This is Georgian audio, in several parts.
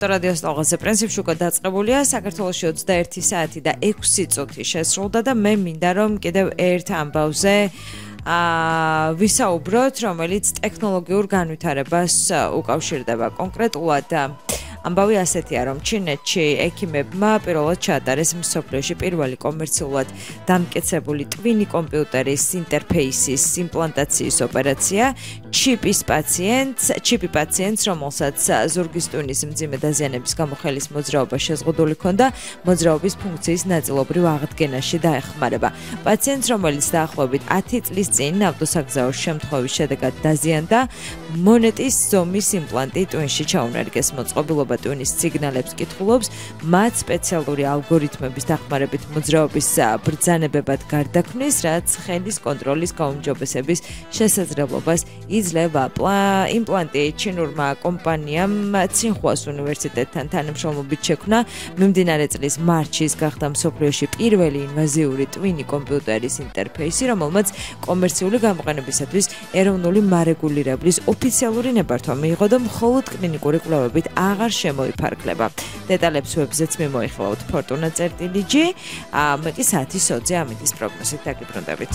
რადიოს ტალღაზე პრინციპში უკვე დაწყებულია საქართველოში 21 საათი და 6 წუთი შესრულდა და მე მინდა რომ კიდევ ერთ ამბავზე ვისაუბროთ, რომელიც ტექნოლოგიურ განვითარებას უკავშირდება კონკრეტულად. ამბავი ასეთია, რომ ჩინეთში ექიმებმა პირველად ჩაატარეს მსოფლიოში პირველი კომერციულად დამკეცებული ტვინი კომპიუტერის ინტერფეისის იმპლანტაციის ოპერაცია ჩიპი პაციენტს, რომელსაც ზურგის ტვინის მძიმე დაზიანების გამო ხელის მოძრაობა შეზღუდული ჰქონდა, მოძრაობის ფუნქციის ნაწილობრივ აღდგენაში დაეხმარება. პაციენტს, რომელიც დაახლოებით 10 წლის წინ ავტოსაგზაო შემთხვევის შედეგად დაზიანდა, მონეტის ზომის იმპლანტი ტვინში ჩაუნერგეს. მოწყობილობა ტვინის სიგნალებს კითხულობს, მათ სპეციალური ალგორითმების დახმარებით მოძრაობის ბრძანებებად გარდაქმნის, რაც ხელის კონტროლის გაუმჯობესების შესაძლებლობას იძლევა. იმპლანტი ჩინურმა კომპანიამ ცინხუას უნივერსიტეტთან თანამშრომლობით შექმნა. მიმდინარე წლის მარტში ის გახდა მსოფლიოში პირველი ინვაზიური ტვინი კომპიუტერის ინტერფეისი, რომელმაც კომერციული გამოყენებისათვის ეროვნული მარეგულირებლის ოფიციალური ნებართვა მიიღო და მხოლოდ კლინიკური კვლევებით აღარ შემოიფარგლება. დეტალებს ვებზეც მიმოიხილავთ fortuna.gr. მე კი საათის 20-ზე ამიტის პროგნოზით დაგიბრუნდებით.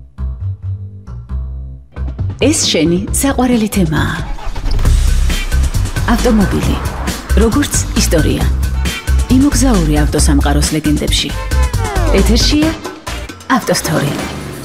ეს შენი საყვარელი თემაა. ავტომობილი, როგორც ისტორია. იმოგზაური ავტოსამყაროს ლეგენდებში. ეთერშია ავტოსტორი.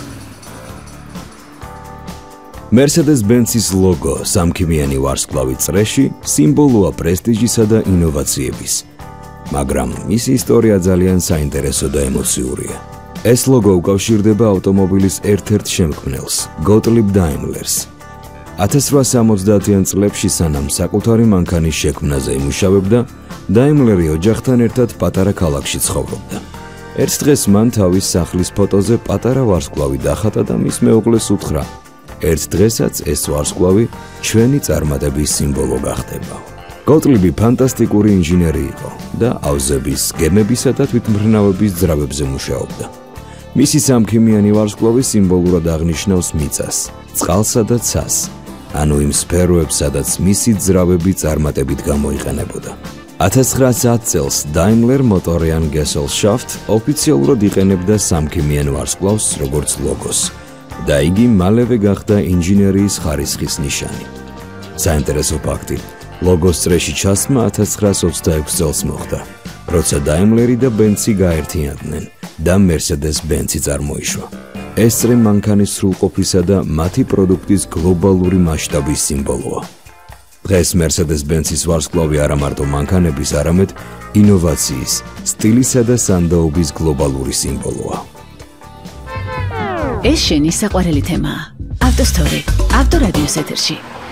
Mercedes-Benz-ის ლოგო სამქიმიანი ვარსკვლავი წრეში სიმბოლოა პრესტიჟისა და ინოვაციების. მაგრამ მისი ისტორია ძალიან საინტერესო და ემოციურია. ეს ლოგო უკავშირდება ავტომობილის ერთ-ერთ შემქმნელს, გოტლიბ დაიმლერს. 1870-იან წლებში სანამ საკუთარი მანქანის შექმნაზე იმუშავებდა, დაიმლერი ოჯახთან ერთად პატარა ქალაქში ცხოვრობდა. ერთ დღეს მან თავის სახლის ფოტოზე პატარა ვარსკვლავი დახატა და მის მეუღლეს უთხრა: ერთ დღესაც ეს ვარსკვლავი ჩვენი წარმატების სიმბოლო გახდება. გოტლიბი ფანტასტიკური ინჟინერი იყო და ავზების, გემებისა და თვითმფრინავების ძრავებზე მუშაობდა. მისი სამქიმიანი ვარსკვლავი სიმბოლურად აღნიშნავს მიწას, წყალსა და ცას, ანუ იმ სფეროებს, სადაც მისი ძრავები წარმატებით გამოიყენებოდა. 1910 წელს დაიმლერ მოტორიან გესელშაფტ ოფიციალურად იყენებდა სამქიმიან ვარსკვლავს როგორც ლოგოს. და იგი მალევე გახდა ინჟინერიის ხარისხის ნიშანი. საინტერესო ფაქტი, ლოგოს წრეში ჩასმა 1926 წელს მოხდა, როცა დაიმლერი და ბენცი გაერთიანდნენ და Mercedes-Benz-ი წარმოიშვა. ეს წრე მანქანის სრულყოფისა და მათი პროდუქტის გლობალური მასშტაბის სიმბოლოა. დღეს Mercedes-Benz-ის ვარსკვლავი არა მარტო მანქანების, არამედ ინოვაციის, სტილისა და სანდაობის გლობალური სიმბოლოა. ეს შენი საყვარელი თემაა. ავტოსტორი, ავტორადიოს ეთერში.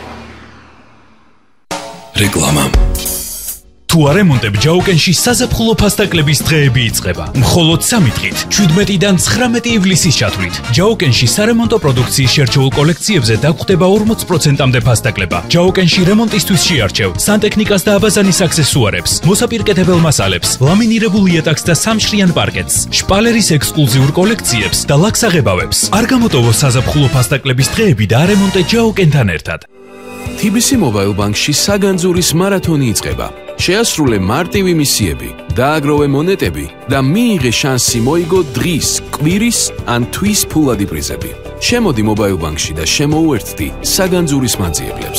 რეკლამა. თუ არემონტებ ჯაუკენში საზაფხულო ფასტაკლების დღეები იწყება. მხოლოდ 3 დღით, 17-დან 19 ივლისის ჩათვლით. ჯაუკენში სარემონტო პროდუქციის შერჩეულ კოლექციებზე დაგხვდება 40%-მდე ფასტაკლება. ჯაუკენში რემონტისთვის შეარჩევ სანტექნიკას და აბაზანის აქსესუარებს, მოსაპირკეთებელ მასალებს, ლამინირებულ იატაკს და სამშრიან პარკეტს, შპალერის ექსკლუზიურ კოლექციებს და ლაქსაღებავებს. არ გამოტოვო საზაფხულო ფასტაკლების დღეები და არემონტე ჯაუკენთან ერთად. TBC Mobile Bank-ში საგანძურის მარათონი იწყება. შეასრულე მარტივი მისიები, დააგროვე მონეტები და მიიღე შანსი მოიგო დღის, კვირის ან თვის ფულადი პრიზები. შემოდი Mobile Bank-ში და შემოუერთდი საგანძურის მანძიებლებს.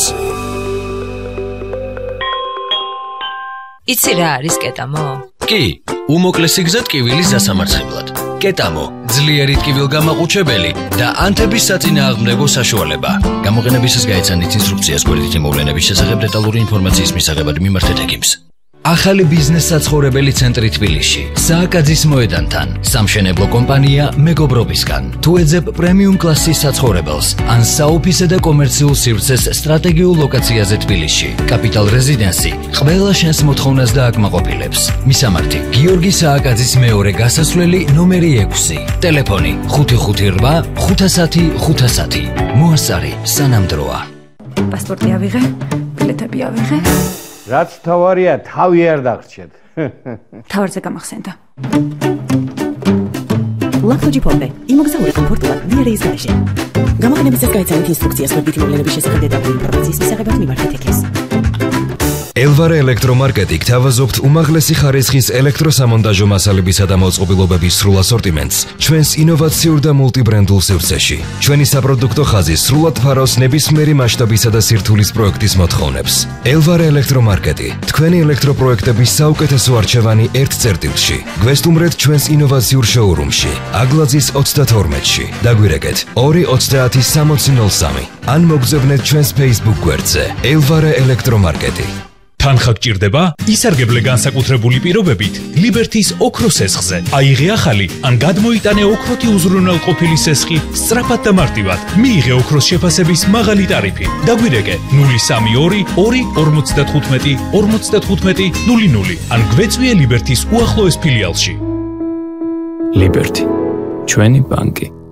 იცი რა არის კეტამო? კი, უმოკლესი გზა ტკივილის დასამარცხებლად. კეტამო, ძლიერი ტკივილგამაყუჩებელი და ანთების საწინააღმდეგო საშუალება. გამოყენებისას გაეცანით ინსტრუქციას გვერდითი მოვლენების შესახებ დეტალური ინფორმაციის მისაღებად მიმართეთ ექიმს. ახალი ბიზნეს საცხოვრებელი ცენტრი თბილისში, სააკაძის მოედანთან, სამშენებლო კომპანია მეგობრობისგან. თუ ეძებ პრემიუმ კლასის საცხოვრებელს, ან საოფისე და კომერციულ სივრცეს სტრატეგიულ ლოკაციაზე თბილისში, კაპიტალ რეზიდენსი ყველა შენს მოთხოვნას დააკმაყოფილებს. მისამართი: გიორგი სააკაძის მეორე გასასვლელი ნომერი 6, ტელეფონი 558 510 510. მოასწარი სანამდროა. პასპორტი ავიღე, ბილეთები ავიღე. რაც თავარია, თავი არ დაგრჩეთ. თავარზე გამახსენდა. ლაქტოჯი ფონდე, იმოგზაური კომფორტულად ვიარეის გარეშე. გამოყენებისას გაეცანით ინსტრუქციას გვერდითი მოვლენების შესახებ დეტალური ინფორმაციის მისაღებად მიმართეთ ექიმს. Elvare ელექტრომარკეტი გთავაზობთ უმაღლესი ხარისხის ელექტროსამონტაჟო მასალებისა და მოწყობილობების სრულ ასორტიმენტს ჩვენს ინოვაციურ და მულტიბრენდულ სივრცეში. ჩვენი საპროდუქტო ხაზი სრულად ფარავს ნებისმიერი მასშტაბისა და სირთულის პროექტის მოთხოვნებს. Elvare ელექტრომარკეტი, თქვენი ელექტროპროექტების საუკეთესო არჩევანი ერთ წერტილში. გვესტუმრეთ ჩვენს ინოვაციურ შოურუმში, აგლაძის 32-ში. დაგვირეკეთ 2-30-60-03 ან მოგზავნეთ ჩვენს Facebook გვერდზე Elvare ელექტრომარკეტი. თანხა გჭირდება? ისარგებლე განსაკუთრებული პირობებით ლიბერთის ოქროს სესხზე. აიღე ახალი ან გადმოიტანე ოქროთი უზრუნველყოფილი სესხი სწრაფად და მარტივად. მიიღე ოქროს შეფასების მაღალი ტარიფი. დაგვირეკე 032 2 55 00 ან გვეწვიე ლიბერთის უახლოეს ფილიალში. ლიბერთი, ჩვენი ბანკი.